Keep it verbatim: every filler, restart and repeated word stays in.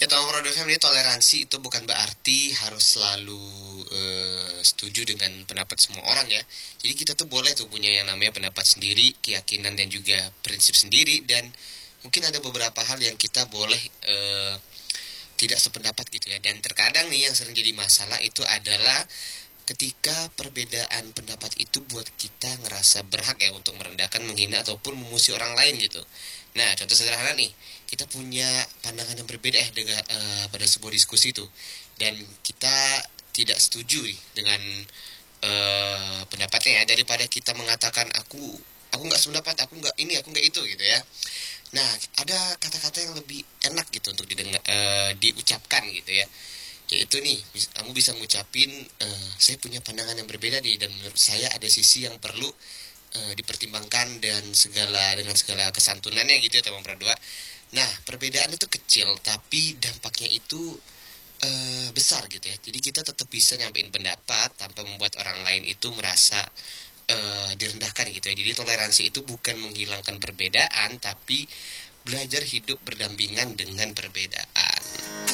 Ya, Tom Product Family, toleransi itu bukan berarti harus selalu eh, setuju dengan pendapat semua orang ya. Jadi kita tuh boleh tuh punya yang namanya pendapat sendiri, keyakinan dan juga prinsip sendiri, dan mungkin ada beberapa hal yang kita boleh eh, tidak sependapat gitu ya. Dan terkadang nih yang sering jadi masalah itu adalah ketika perbedaan pendapat itu buat kita ngerasa berhak ya untuk merendahkan, menghina ataupun memusuhi orang lain gitu. Nah, contoh sederhana nih, kita punya pandangan yang berbeda eh dengan eh, pada sebuah diskusi itu, dan kita tidak setuju nih dengan eh, pendapatnya ya, daripada kita mengatakan aku aku nggak sependapat, aku nggak ini, aku nggak itu gitu ya. Nah, ada kata-kata yang lebih enak gitu untuk didengar, eh, diucapkan gitu ya. Yaitu nih, kamu bisa ngucapin, eh, saya punya pandangan yang berbeda nih, dan menurut saya ada sisi yang perlu eh, dipertimbangkan dan segala dengan segala kesantunannya gitu ya teman berdua. Nah, perbedaan itu kecil tapi dampaknya itu eh, besar gitu ya. Jadi kita tetap bisa nyampein pendapat tanpa membuat orang lain itu merasa eh, direndahkan gitu ya. Jadi toleransi itu bukan menghilangkan perbedaan, tapi belajar hidup berdampingan dengan perbedaan.